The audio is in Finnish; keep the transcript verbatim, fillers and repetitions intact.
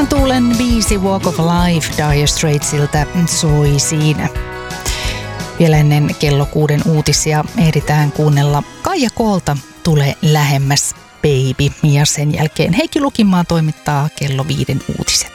Hyvän tuulen biisi Walk of Life Dire Straitsiltä soi siinä. Vielä ennen kello kuuden uutisia ehditään kuunnella Kaija Koolta Tule lähemmäs baby, ja sen jälkeen Heikki Lukimaa toimittaa kello viiden uutiset.